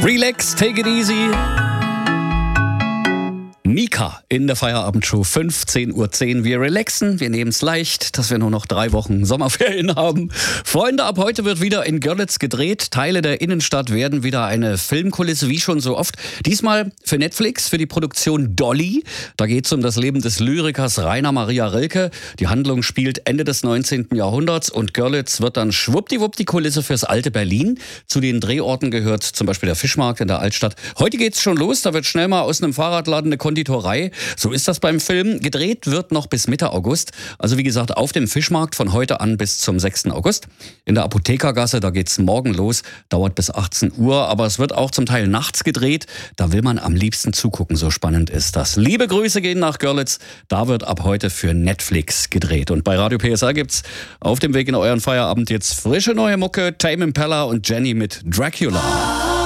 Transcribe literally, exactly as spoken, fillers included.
Relax, take it easy. Mika in der Feierabendshow, fünfzehn Uhr zehn. Wir relaxen, wir nehmen es leicht, dass wir nur noch drei Wochen Sommerferien haben. Freunde, ab heute wird wieder in Görlitz gedreht. Teile der Innenstadt werden wieder eine Filmkulisse, wie schon so oft. Diesmal für Netflix, für die Produktion Dolly. Da geht es um das Leben des Lyrikers Rainer Maria Rilke. Die Handlung spielt Ende des neunzehnten Jahrhunderts und Görlitz wird dann schwuppdiwupp die Kulisse fürs alte Berlin. Zu den Drehorten gehört zum Beispiel der Fischmarkt in der Altstadt. Heute geht's schon los, da wird schnell mal aus einem Fahrradladen eine Konditorei. So ist das beim Film. Gedreht wird noch bis Mitte August. Also wie gesagt, auf dem Fischmarkt von heute an bis zum sechsten August. In der Apothekergasse, da geht's morgen los. Dauert bis achtzehn Uhr. Aber es wird auch zum Teil nachts gedreht. Da will man am liebsten zugucken. So spannend ist das. Liebe Grüße gehen nach Görlitz. Da wird ab heute für Netflix gedreht. Und bei Radio P S R gibt's auf dem Weg in euren Feierabend jetzt frische neue Mucke. Tame Impala und Jenny mit Dracula.